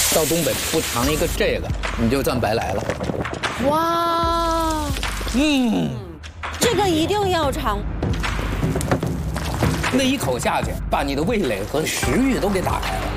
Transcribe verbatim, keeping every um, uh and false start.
到东北不尝一个这个，你就算白来了。 哇， 嗯， 这个一定要尝。 那一口下去，把你的味蕾和食欲都给打开了。